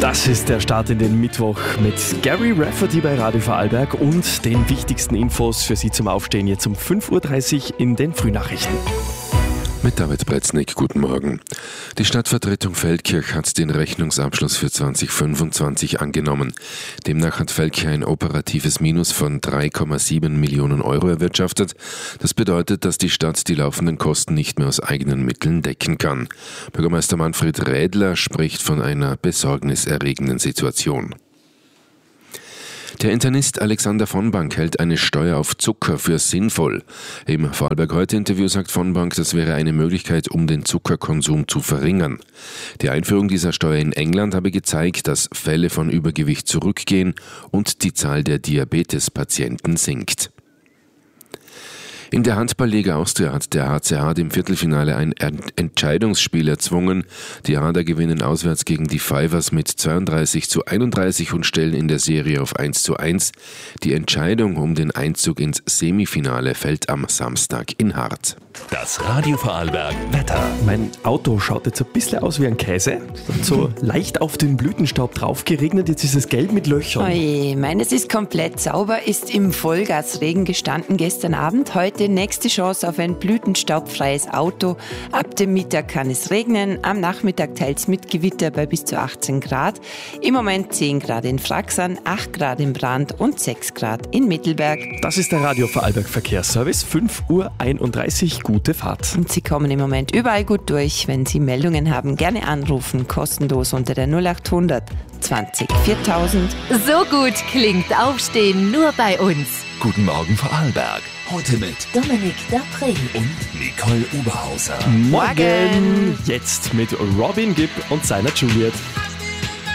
Das ist der Start in den Mittwoch mit Gary Rafferty bei Radio Vorarlberg und den wichtigsten Infos für Sie zum Aufstehen jetzt um 5.30 Uhr in den Frühnachrichten. Mit David Bretznik, guten Morgen. Die Stadtvertretung Feldkirch hat den Rechnungsabschluss für 2025 angenommen. Demnach hat Feldkirch ein operatives Minus von 3,7 Millionen Euro erwirtschaftet. Das bedeutet, dass die Stadt die laufenden Kosten nicht mehr aus eigenen Mitteln decken kann. Bürgermeister Manfred Rädler spricht von einer besorgniserregenden Situation. Der Internist Alexander von Bank hält eine Steuer auf Zucker für sinnvoll. Im Vorarlberg Heute-Interview sagt von Bank, das wäre eine Möglichkeit, um den Zuckerkonsum zu verringern. Die Einführung dieser Steuer in England habe gezeigt, dass Fälle von Übergewicht zurückgehen und die Zahl der Diabetespatienten sinkt. In der Handballliga Austria hat der HCH dem Viertelfinale ein Entscheidungsspiel erzwungen. Die Hader gewinnen auswärts gegen die Fivers mit 32:31 und stellen in der Serie auf 1:1. Die Entscheidung um den Einzug ins Semifinale fällt am Samstag in Hart. Das Radio Vorarlberg Wetter. Mein Auto schaut jetzt ein bisschen aus wie ein Käse. Hat so leicht auf den Blütenstaub drauf geregnet. Jetzt ist es gelb mit Löchern. Oje, meines ist komplett sauber, ist im Vollgasregen gestanden gestern Abend. Heute nächste Chance auf ein blütenstaubfreies Auto. Ab dem Mittag kann es regnen. Am Nachmittag teils mit Gewitter bei bis zu 18 Grad. Im Moment 10 Grad in Fraxern, 8 Grad in Brand und 6 Grad in Mittelberg. Das ist der Radio Vorarlberg Verkehrsservice. 5:31 Uhr. Gute Fahrt. Und Sie kommen im Moment überall gut durch. Wenn Sie Meldungen haben, gerne anrufen. Kostenlos unter der 0800 20 4000. So gut klingt Aufstehen nur bei uns. Guten Morgen Vorarlberg. Heute mit Dominik Dapré und Nicole Oberhauser. Morgen. Jetzt mit Robin Gibb und seiner Juliet.